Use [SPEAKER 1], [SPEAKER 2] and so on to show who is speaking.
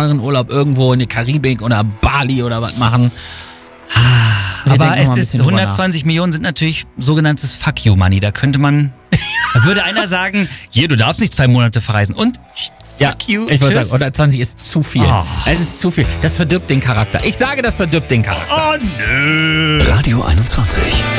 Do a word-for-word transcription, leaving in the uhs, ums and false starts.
[SPEAKER 1] Urlaub irgendwo in die Karibik oder Bali oder was machen. Wir
[SPEAKER 2] Aber
[SPEAKER 1] denken
[SPEAKER 2] es
[SPEAKER 1] mal ein
[SPEAKER 2] ist
[SPEAKER 1] bisschen drüber
[SPEAKER 2] hundertzwanzig Millionen sind natürlich sogenanntes Fuck you Money. Da könnte man, da würde einer sagen, hier, du darfst nicht zwei Monate verreisen und
[SPEAKER 1] Ja,
[SPEAKER 2] fuck you,
[SPEAKER 1] ich wollte
[SPEAKER 2] tschüss.
[SPEAKER 1] sagen, hundertzwanzig ist zu viel.
[SPEAKER 2] Oh.
[SPEAKER 1] Es ist zu viel. Das verdirbt den Charakter. Ich sage, das verdirbt den Charakter.
[SPEAKER 2] Oh nö.
[SPEAKER 3] Radio einundzwanzig.